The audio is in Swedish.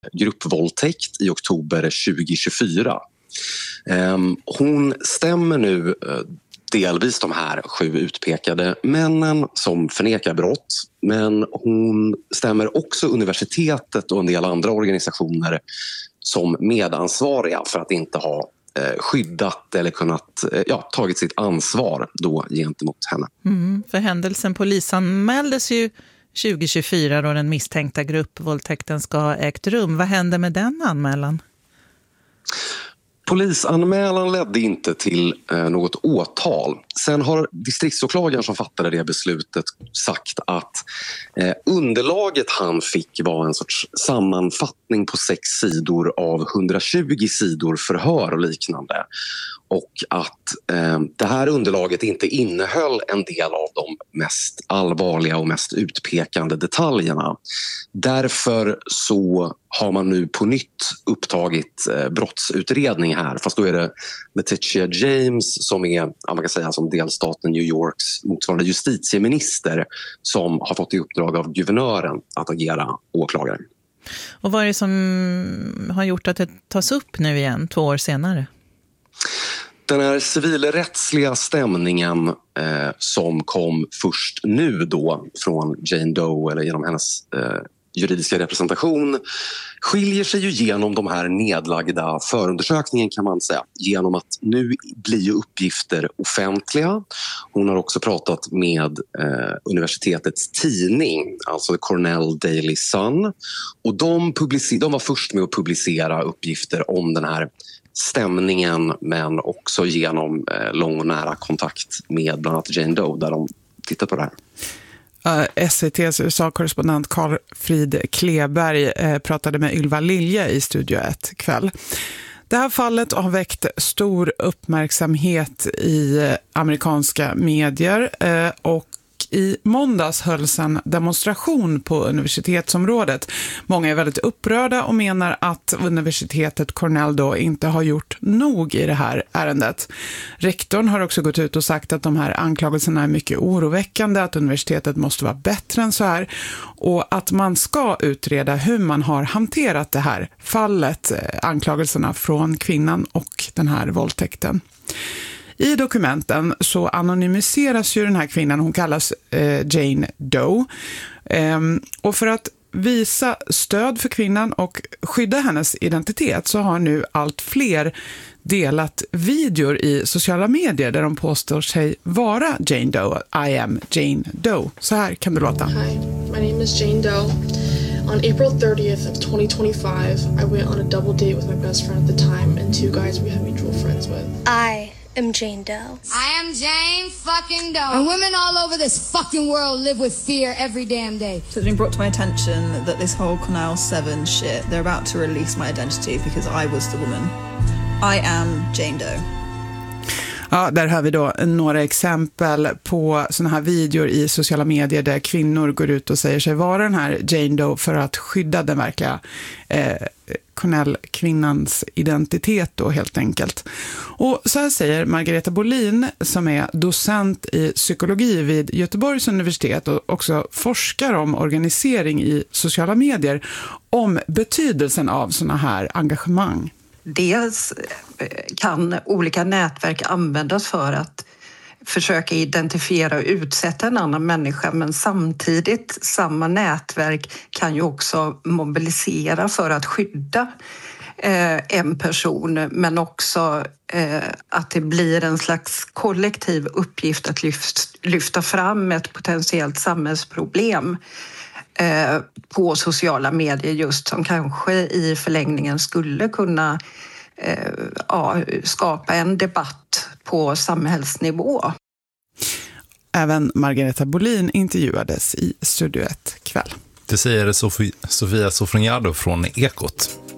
gruppvåldtäkt i oktober 2024. Hon stämmer nu delvis de här 7 utpekade männen som förnekar brott, men hon stämmer också universitetet och en del andra organisationer som medansvariga för att inte ha skyddat eller kunnat tagit sitt ansvar då gentemot henne. För händelsen polisanmäldes ju 2024 då den misstänkta gruppvåldtäkten ska ha ägt rum. Vad hände med den anmälan? Polisanmälan ledde inte till något åtal. Sen har distriktsåklagaren som fattade det beslutet sagt att underlaget han fick var en sorts sammanfattning på 6 sidor av 120 sidor förhör och liknande. Och att det här underlaget inte innehöll en del av de mest allvarliga och mest utpekande detaljerna. Därför så har man nu på nytt upptagit brottsutredning här. Fast då är det Letitia James som är, man kan säga, som delstaten New Yorks motsvarande justitieminister som har fått i uppdrag av guvernören att agera åklagare. Och vad är det som har gjort att det tas upp nu igen 2 år senare? Den här civilrättsliga stämningen som kom först nu då från Jane Doe eller genom hennes juridiska representation skiljer sig ju genom de här nedlagda förundersökningen, kan man säga, genom att nu blir ju uppgifter offentliga. Hon har också pratat med universitetets tidning, alltså Cornell Daily Sun, och de var först med att publicera uppgifter om den här stämningen, men också genom lång och nära kontakt med bland annat Jane Doe där de tittar på det här. SVT:s USA-korrespondent Carl Frid Kleberg pratade med Ylva Lilje i Studio 1 kväll. Det här fallet har väckt stor uppmärksamhet i amerikanska medier och i måndags hölls en demonstration på universitetsområdet. Många är väldigt upprörda och menar att universitetet Cornell då inte har gjort nog i det här ärendet. Rektorn har också gått ut och sagt att de här anklagelserna är mycket oroväckande, att universitetet måste vara bättre än så här och att man ska utreda hur man har hanterat det här fallet, anklagelserna från kvinnan och den här våldtäkten. I dokumenten så anonymiseras ju den här kvinnan, hon kallas Jane Doe. Och för att visa stöd för kvinnan och skydda hennes identitet så har nu allt fler delat videor i sociala medier där de påstår sig vara Jane Doe. I am Jane Doe. Så här kan det låta. Hi, my name is Jane Doe. On April 30th of 2025, I went on a double date with my best friend at the time and 2 guys we had mutual friends with. I am Jane Doe. I am Jane fucking Doe. And women all over this fucking world live with fear every damn day. So it's been brought to my attention that this whole Cornell 7 shit, they're about to release my identity because I was the woman. I am Jane Doe. Ja, där har vi då några exempel på såna här videor i sociala medier där kvinnor går ut och säger sig vara den här Jane Doe för att skydda den verkliga Cornell-kvinnans identitet då helt enkelt. Och så här säger Margareta Bolin som är docent i psykologi vid Göteborgs universitet och också forskar om organisering i sociala medier om betydelsen av såna här engagemang. Dels kan olika nätverk användas för att försöka identifiera och utsätta en annan människa, men samtidigt samma nätverk kan ju också mobilisera för att skydda en person, men också att det blir en slags kollektiv uppgift att lyfta fram ett potentiellt samhällsproblem på sociala medier just som kanske i förlängningen skulle kunna skapa en debatt på samhällsnivå. Även Margareta Bolin intervjuades i Studio 1 kväll. Det säger Sofia Sofroniado från Ekot.